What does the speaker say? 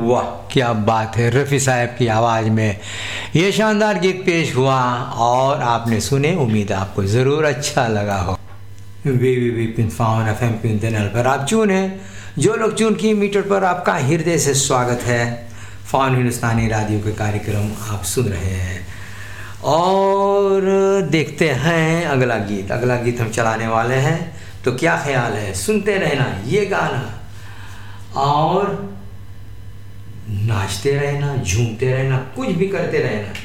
वाह क्या बात है, रफ़ी साहब की आवाज़ में ये शानदार गीत पेश हुआ और आपने सुने। उम्मीद है आपको ज़रूर अच्छा लगा हो। www.faun FM चैनल पर आप चून हैं, जो लोग चून की मीटर पर आपका हृदय से स्वागत है। फाउन हिंदुस्तानी रेडियो के कार्यक्रम आप सुन रहे हैं और देखते हैं अगला गीत हम चलाने वाले हैं। तो क्या ख्याल है, सुनते रहना ये गाना और नाचते रहना, झूमते रहना, कुछ भी करते रहना।